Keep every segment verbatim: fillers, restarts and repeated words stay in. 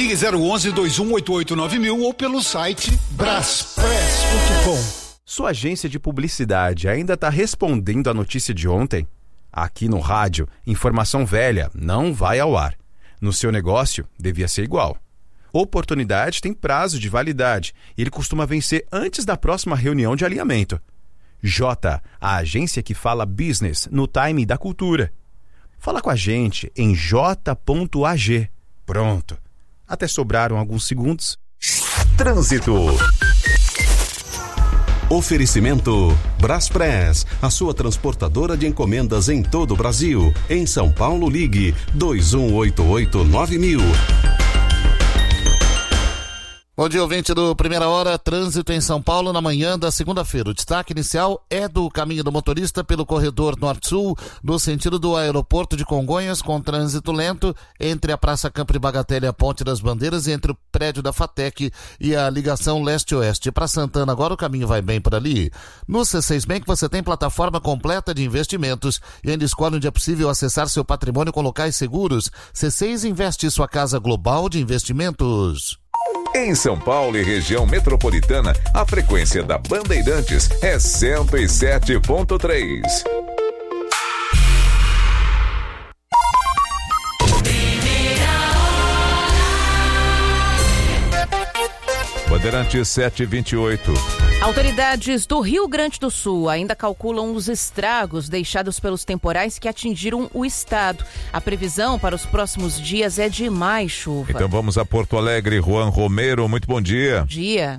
Ligue zero onze, dois um oito oito nove mil ou pelo site braspress ponto com. Sua agência de publicidade ainda está respondendo à notícia de ontem? Aqui no rádio, informação velha não vai ao ar. No seu negócio, devia ser igual. Oportunidade tem prazo de validade e ele costuma vencer antes da próxima reunião de alinhamento. J, a agência que fala business no time da cultura. Fala com a gente em j ponto a g. Pronto. Até sobraram alguns segundos. Trânsito. Oferecimento Braspress, a sua transportadora de encomendas em todo o Brasil. Em São Paulo, ligue dois um oito oito nove mil. Bom dia, ouvinte do Primeira Hora, trânsito em São Paulo na manhã da segunda-feira. O destaque inicial é do caminho do motorista pelo corredor norte-sul, no sentido do aeroporto de Congonhas, com trânsito lento entre a Praça Campo Bagatelle e a Ponte das Bandeiras, e entre o prédio da FATEC e a ligação leste-oeste. Para Santana agora o caminho vai bem por ali. No C seis Bank você tem plataforma completa de investimentos e ainda escolhe onde é possível acessar seu patrimônio com locais seguros. C seis Investe, sua casa global de investimentos. Em São Paulo e região metropolitana, a frequência da Bandeirantes é cento e sete ponto três. Bandeirantes sete e vinte e oito. Autoridades do Rio Grande do Sul ainda calculam os estragos deixados pelos temporais que atingiram o estado. A previsão para os próximos dias é de mais chuva. Então vamos a Porto Alegre. Juan Romero, muito bom dia. Bom dia.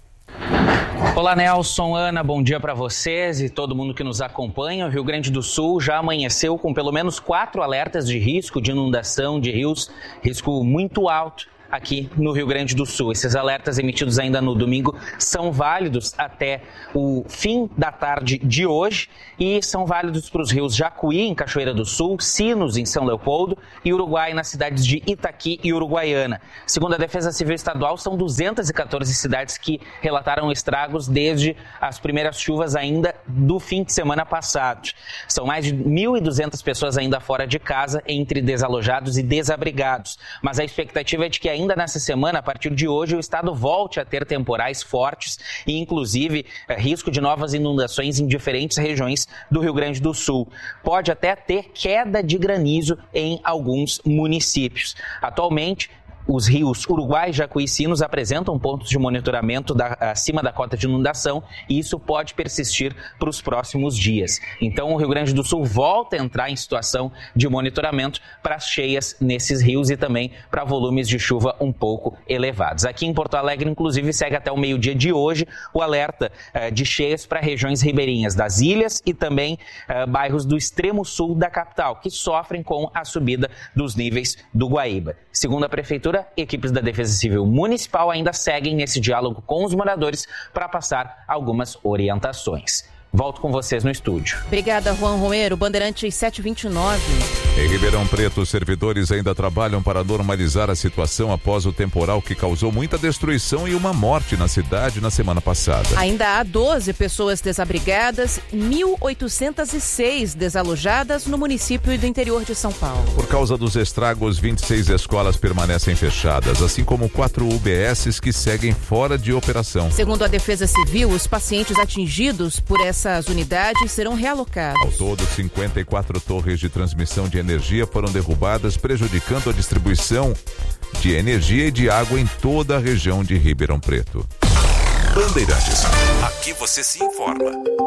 Olá, Nelson, Ana, bom dia para vocês e todo mundo que nos acompanha. O Rio Grande do Sul já amanheceu com pelo menos quatro alertas de risco de inundação de rios, risco muito alto aqui no Rio Grande do Sul. Esses alertas emitidos ainda no domingo são válidos até o fim da tarde de hoje e são válidos para os rios Jacuí, em Cachoeira do Sul, Sinos, em São Leopoldo, e Uruguai, nas cidades de Itaqui e Uruguaiana. Segundo a Defesa Civil Estadual, são duzentas e quatorze cidades que relataram estragos desde as primeiras chuvas ainda do fim de semana passado. São mais de mil e duzentas pessoas ainda fora de casa, entre desalojados e desabrigados. Mas a expectativa é de que ainda Ainda nessa semana, a partir de hoje, o estado volte a ter temporais fortes e, inclusive, é, risco de novas inundações em diferentes regiões do Rio Grande do Sul. Pode até ter queda de granizo em alguns municípios. Atualmente, os rios Uruguai, Jacuí e Sinos apresentam pontos de monitoramento da, acima da cota de inundação e isso pode persistir para os próximos dias. Então, o Rio Grande do Sul volta a entrar em situação de monitoramento para as cheias nesses rios e também para volumes de chuva um pouco elevados. Aqui em Porto Alegre, inclusive, segue até o meio-dia de hoje o alerta eh, de cheias para regiões ribeirinhas das ilhas e também eh, bairros do extremo sul da capital, que sofrem com a subida dos níveis do Guaíba. Segundo a Prefeitura, equipes da Defesa Civil Municipal ainda seguem nesse diálogo com os moradores para passar algumas orientações. Volto com vocês no estúdio. Obrigada, Juan Romero. Bandeirantes sete e vinte e nove. Em Ribeirão Preto, os servidores ainda trabalham para normalizar a situação após o temporal que causou muita destruição e uma morte na cidade na semana passada. Ainda há doze pessoas desabrigadas, mil oitocentos e seis desalojadas no município do interior de São Paulo. Por causa dos estragos, vinte e seis escolas permanecem fechadas, assim como quatro U B Ss que seguem fora de operação. Segundo a Defesa Civil, os pacientes atingidos por essa Essas unidades serão realocadas. Ao todo, cinquenta e quatro torres de transmissão de energia foram derrubadas, prejudicando a distribuição de energia e de água em toda a região de Ribeirão Preto. Bandeirantes, aqui você se informa.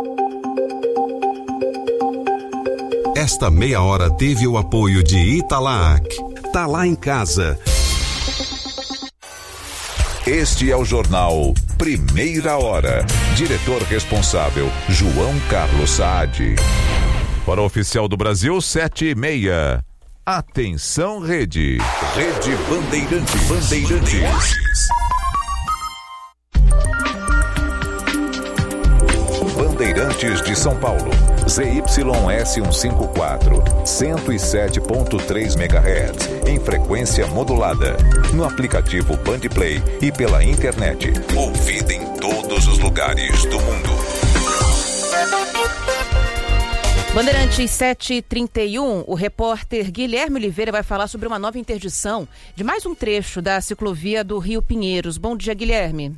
Esta meia hora teve o apoio de Italac. Tá lá em casa. Este é o jornal Primeira Hora. Diretor responsável, João Carlos Saad. Para o Oficial do Brasil, sete e meia. Atenção, Rede. Rede Bandeirantes. Bandeirantes. Bandeirantes de São Paulo. Z Y S cento e cinquenta e quatro, cento e sete ponto três megahertz, em frequência modulada. No aplicativo Bandplay e pela internet. Ouvida em todos os lugares do mundo. Bandeirantes sete e trinta e um, o repórter Guilherme Oliveira vai falar sobre uma nova interdição de mais um trecho da ciclovia do Rio Pinheiros. Bom dia, Guilherme.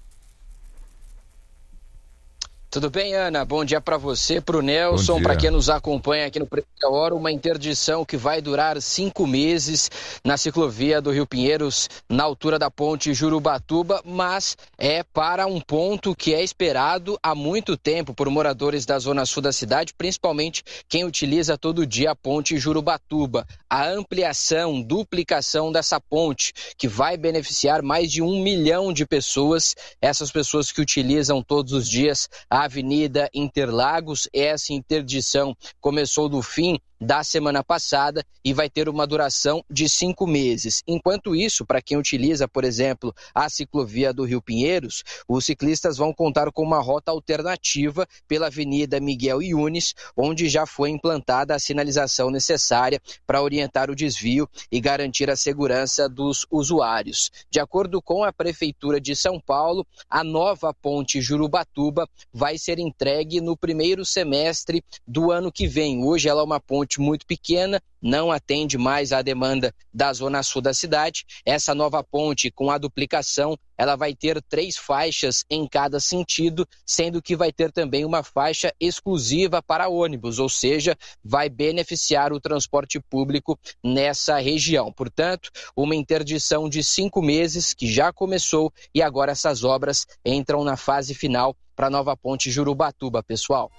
Tudo bem, Ana? Bom dia para você, para o Nelson, para quem nos acompanha aqui no Primeira Hora. Uma interdição que vai durar cinco meses na ciclovia do Rio Pinheiros, na altura da ponte Jurubatuba, mas é para um ponto que é esperado há muito tempo por moradores da zona sul da cidade, principalmente quem utiliza todo dia a ponte Jurubatuba. A ampliação, duplicação dessa ponte, que vai beneficiar mais de um milhão de pessoas, essas pessoas que utilizam todos os dias a Avenida Interlagos. Essa interdição começou do fim da semana passada e vai ter uma duração de cinco meses. Enquanto isso, para quem utiliza, por exemplo, a ciclovia do Rio Pinheiros, os ciclistas vão contar com uma rota alternativa pela Avenida Miguel Yunes, onde já foi implantada a sinalização necessária para orientar o desvio e garantir a segurança dos usuários. De acordo com a Prefeitura de São Paulo, a nova ponte Jurubatuba vai ser entregue no primeiro semestre do ano que vem. Hoje ela é uma ponte muito pequena, não atende mais à demanda da zona sul da cidade. Essa nova ponte, com a duplicação, ela vai ter três faixas em cada sentido, sendo que vai ter também uma faixa exclusiva para ônibus, ou seja, vai beneficiar o transporte público nessa região. Portanto, uma interdição de cinco meses que já começou e agora essas obras entram na fase final para a nova ponte Jurubatuba, pessoal.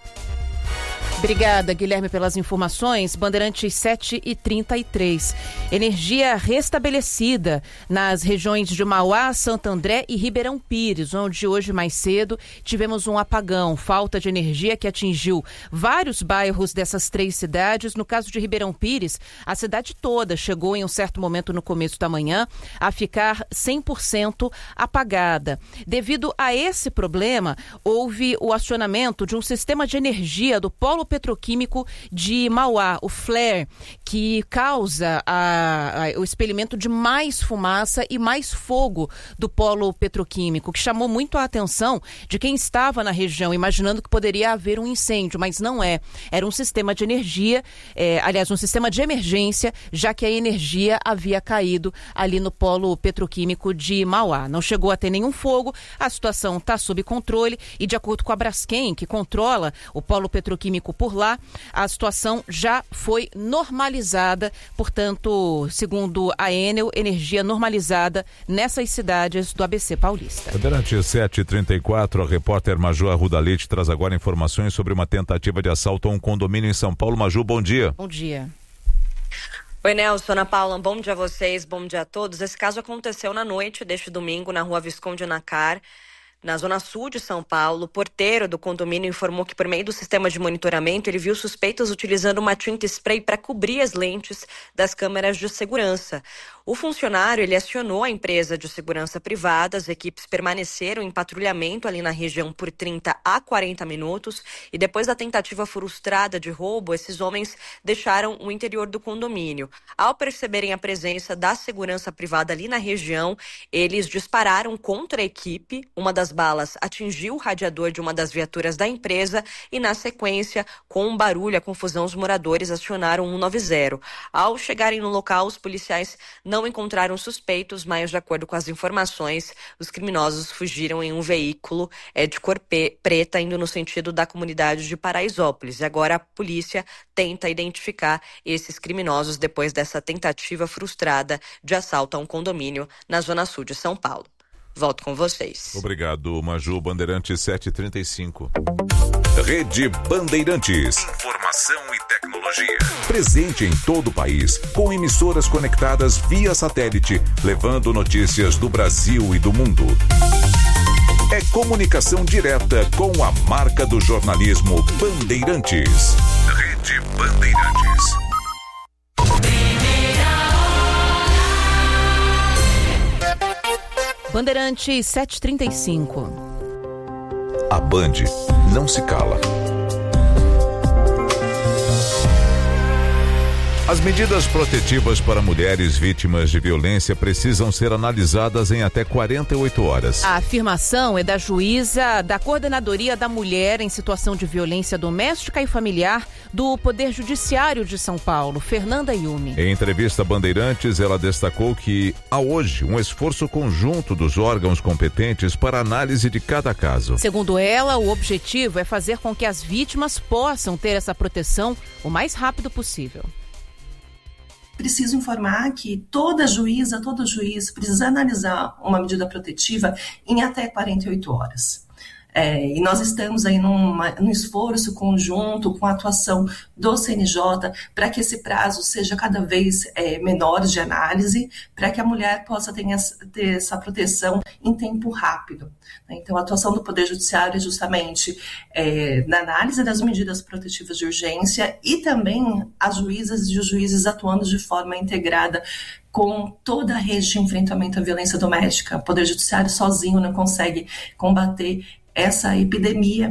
Obrigada, Guilherme, pelas informações. Bandeirantes sete e trinta e três. Energia restabelecida nas regiões de Mauá, Santo André e Ribeirão Pires, onde hoje mais cedo tivemos um apagão, falta de energia que atingiu vários bairros dessas três cidades. No caso de Ribeirão Pires, a cidade toda chegou em um certo momento no começo da manhã a ficar cem por cento apagada. Devido a esse problema, houve o acionamento de um sistema de energia do Polo Petroquímico de Mauá, o flare, que causa a, a, o expelimento de mais fumaça e mais fogo do polo petroquímico, que chamou muito a atenção de quem estava na região, imaginando que poderia haver um incêndio, mas não é. Era um sistema de energia, é, aliás, um sistema de emergência, já que a energia havia caído ali no polo petroquímico de Mauá. Não chegou a ter nenhum fogo, a situação está sob controle e, de acordo com a Braskem, que controla o polo petroquímico por lá, a situação já foi normalizada, portanto, segundo a Enel, energia normalizada nessas cidades do A B C paulista. Durante sete e trinta e quatro, a repórter Maju Arruda Leite traz agora informações sobre uma tentativa de assalto a um condomínio em São Paulo. Maju, bom dia. Bom dia. Oi, Nelson, Ana Paula, bom dia a vocês, bom dia a todos. Esse caso aconteceu na noite deste domingo na rua Visconde Nacar, na zona sul de São Paulo. O porteiro do condomínio informou que, por meio do sistema de monitoramento, ele viu suspeitos utilizando uma tinta spray para cobrir as lentes das câmeras de segurança. O funcionário, ele acionou a empresa de segurança privada, as equipes permaneceram em patrulhamento ali na região por trinta a quarenta minutos e depois da tentativa frustrada de roubo, esses homens deixaram o interior do condomínio. Ao perceberem a presença da segurança privada ali na região, eles dispararam contra a equipe. Uma das balas atingiu o radiador de uma das viaturas da empresa e, na sequência, com um barulho, a confusão, os moradores acionaram um nove zero. Ao chegarem no local, os policiais não encontraram suspeitos, mas, de acordo com as informações, os criminosos fugiram em um veículo é, de cor preta, indo no sentido da comunidade de Paraisópolis. E agora a polícia tenta identificar esses criminosos depois dessa tentativa frustrada de assalto a um condomínio na zona sul de São Paulo. Volto com vocês. Obrigado, Maju. Bandeirantes sete e trinta e cinco. Rede Bandeirantes. Informação e tecnologia. Presente em todo o país, com emissoras conectadas via satélite, levando notícias do Brasil e do mundo. É comunicação direta com a marca do jornalismo Bandeirantes. Rede Bandeirantes. Bandeirantes sete e trinta e cinco. A Band não se cala. As medidas protetivas para mulheres vítimas de violência precisam ser analisadas em até quarenta e oito horas. A afirmação é da juíza da Coordenadoria da Mulher em Situação de Violência Doméstica e Familiar do Poder Judiciário de São Paulo, Fernanda Yumi. Em entrevista a Bandeirantes, ela destacou que há hoje um esforço conjunto dos órgãos competentes para a análise de cada caso. Segundo ela, o objetivo é fazer com que as vítimas possam ter essa proteção o mais rápido possível. Preciso informar que toda juíza, todo juiz precisa analisar uma medida protetiva em até quarenta e oito horas. É, e nós estamos aí numa, num esforço conjunto com a atuação do C N J para que esse prazo seja cada vez é, menor de análise, para que a mulher possa ter essa, ter essa proteção em tempo rápido. Então, a atuação do Poder Judiciário é justamente é, na análise das medidas protetivas de urgência e também as juízas e os juízes atuando de forma integrada com toda a rede de enfrentamento à violência doméstica. O Poder Judiciário sozinho não consegue combater essa epidemia.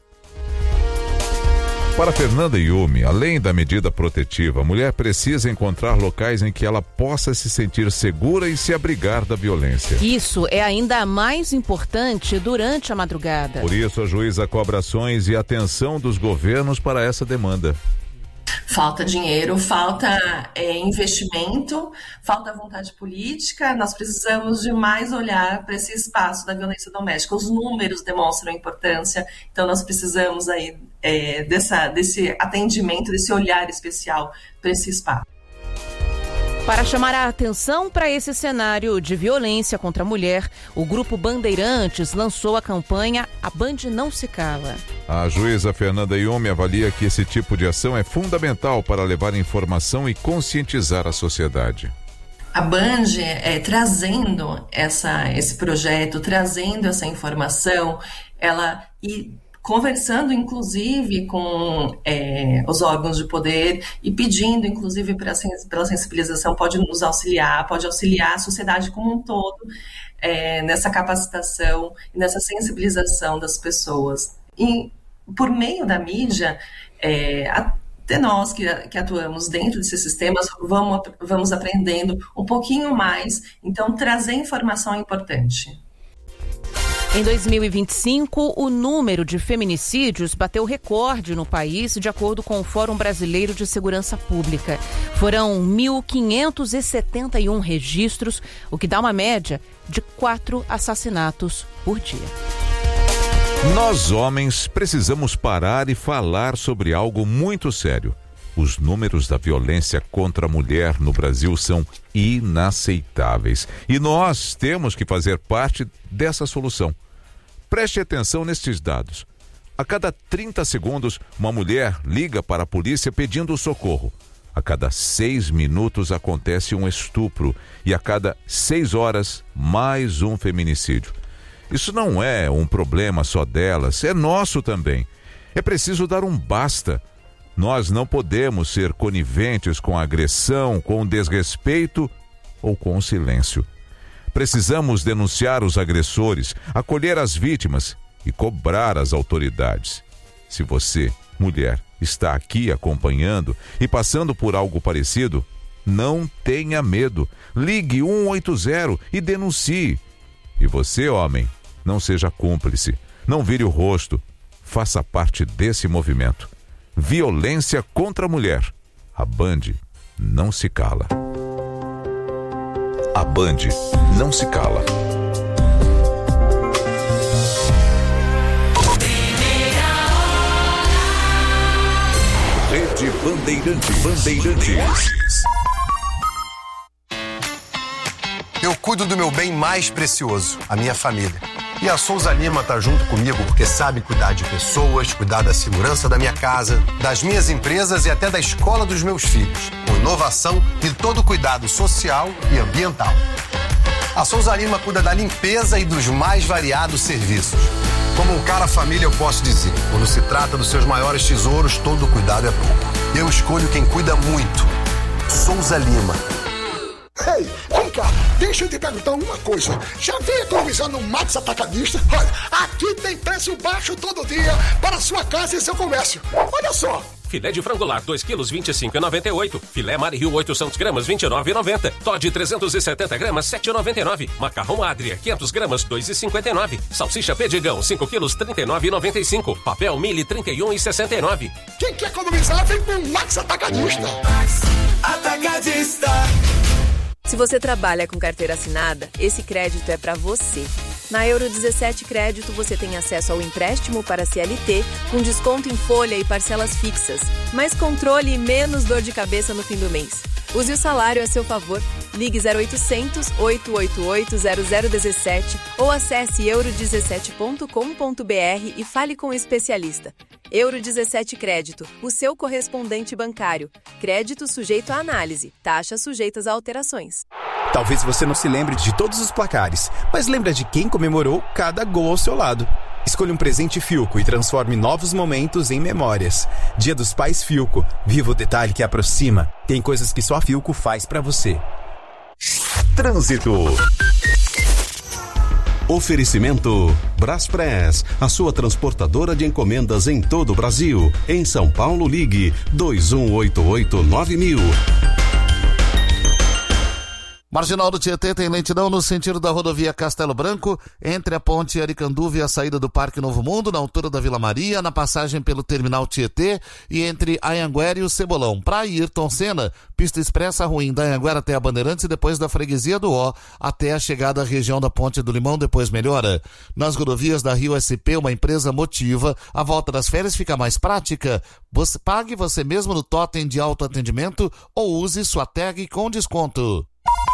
Para Fernanda Yumi, além da medida protetiva, a mulher precisa encontrar locais em que ela possa se sentir segura e se abrigar da violência. Isso é ainda mais importante durante a madrugada. Por isso, a juíza cobra ações e atenção dos governos para essa demanda. Falta dinheiro, falta é, investimento, falta vontade política. Nós precisamos de mais olhar para esse espaço da violência doméstica. Os números demonstram a importância, então nós precisamos aí é, dessa, desse atendimento, desse olhar especial para esse espaço. Para chamar a atenção para esse cenário de violência contra a mulher, o Grupo Bandeirantes lançou a campanha A Band Não Se Cala. A juíza Fernanda Yumi avalia que esse tipo de ação é fundamental para levar informação e conscientizar a sociedade. A Band é, trazendo essa, esse projeto, trazendo essa informação, ela e conversando, inclusive, com é, os órgãos de poder e pedindo, inclusive, pra, pela sensibilização, pode nos auxiliar, pode auxiliar a sociedade como um todo é, nessa capacitação e nessa sensibilização das pessoas. E, por meio da mídia, é, até nós que, que atuamos dentro desses sistemas, vamos, vamos aprendendo um pouquinho mais. Então, trazer informação é importante. Em dois mil e vinte e cinco, o número de feminicídios bateu recorde no país, de acordo com o Fórum Brasileiro de Segurança Pública. Foram mil quinhentos e setenta e um registros, o que dá uma média de quatro assassinatos por dia. Nós, homens, precisamos parar e falar sobre algo muito sério. Os números da violência contra a mulher no Brasil são inaceitáveis. E nós temos que fazer parte dessa solução. Preste atenção nestes dados. A cada trinta segundos, uma mulher liga para a polícia pedindo socorro. A cada seis minutos acontece um estupro. E a cada seis horas, mais um feminicídio. Isso não é um problema só delas, é nosso também. É preciso dar um basta. Nós não podemos ser coniventes com a agressão, com o desrespeito ou com o silêncio. Precisamos denunciar os agressores, acolher as vítimas e cobrar as autoridades. Se você, mulher, está aqui acompanhando e passando por algo parecido, não tenha medo. Ligue um oito zero e denuncie. E você, homem, não seja cúmplice. Não vire o rosto. Faça parte desse movimento. Violência contra a mulher. A Band não se cala. A Band não se cala. Rede Bandeirantes. Bandeirantes. Eu cuido do meu bem mais precioso, a minha família. E a Souza Lima tá junto comigo porque sabe cuidar de pessoas, cuidar da segurança da minha casa, das minhas empresas e até da escola dos meus filhos, com inovação e todo cuidado social e ambiental. A Souza Lima cuida da limpeza e dos mais variados serviços. Como um cara família, eu posso dizer, quando se trata dos seus maiores tesouros, todo cuidado é pouco. Eu escolho quem cuida muito. Souza Lima. Ei, vem cá, deixa eu te perguntar uma coisa. Já veio economizando no Max Atacadista? Olha, aqui tem preço baixo todo dia para sua casa e seu comércio. Olha só, Filé de frangolar dois quilos vinte e cinco reais e noventa e oito centavos. Filé Mari-Rio oitocentos gramas vinte e nove reais e noventa centavos. Toddy trezentos e setenta gramas sete reais e noventa e nove centavos. Macarrão Adria quinhentos gramas dois reais e cinquenta e nove centavos. Salsicha Pedigão cinco quilos trinta e nove reais e noventa e cinco centavos. Papel Mili trinta e um reais e sessenta e nove centavos. Quem quer economizar vem com o Max Atacadista. Atacadista. Se você trabalha com carteira assinada, esse crédito é para você. Na Euro dezessete Crédito, você tem acesso ao empréstimo para C L T, com desconto em folha e parcelas fixas, mais controle e menos dor de cabeça no fim do mês. Use o salário a seu favor. Ligue zero oitocentos, oito oito oito, zero zero um sete ou acesse euro dezessete ponto com ponto b r e fale com o especialista. Euro dezessete Crédito, o seu correspondente bancário. Crédito sujeito à análise. Taxas sujeitas a alterações. Talvez você não se lembre de todos os placares, mas lembra de quem comemorou cada gol ao seu lado. Escolha um presente Philco e transforme novos momentos em memórias. Dia dos Pais Philco. Viva o detalhe que aproxima. Tem coisas que só a Philco faz pra você. Trânsito. Oferecimento Braspress, a sua transportadora de encomendas em todo o Brasil. Em São Paulo, ligue dois um oito oito nove mil. Marginal do Tietê tem lentidão no sentido da rodovia Castelo Branco, entre a ponte Aricanduva e a saída do Parque Novo Mundo, na altura da Vila Maria, na passagem pelo terminal Tietê e entre Anhanguera e o Cebolão. Para Ayrton Senna, pista expressa ruim da Anhanguera até a Bandeirantes e depois da Freguesia do Ó até a chegada à região da Ponte do Limão, depois melhora. Nas rodovias da Rio S P, uma empresa motiva, a volta das férias fica mais prática. Você pague você mesmo no totem de autoatendimento ou use sua tag com desconto.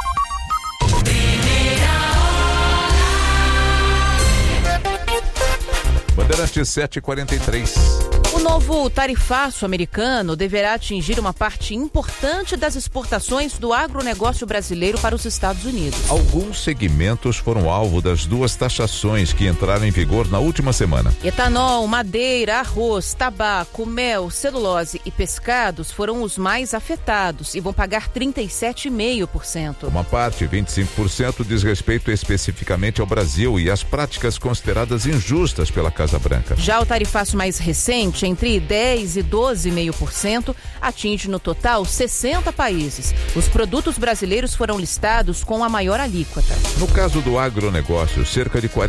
Bandeirantes sete e quarenta e três. O novo tarifaço americano deverá atingir uma parte importante das exportações do agronegócio brasileiro para os Estados Unidos. Alguns segmentos foram alvo das duas taxações que entraram em vigor na última semana. Etanol, madeira, arroz, tabaco, mel, celulose e pescados foram os mais afetados e vão pagar trinta e sete vírgula cinco por cento. Uma parte, vinte e cinco por cento, diz respeito especificamente ao Brasil e às práticas consideradas injustas pela Casa Branca. Já o tarifaço mais recente, entre dez e doze vírgula cinco por cento, atinge no total sessenta países. Os produtos brasileiros foram listados com a maior alíquota. No caso do agronegócio, cerca de quarenta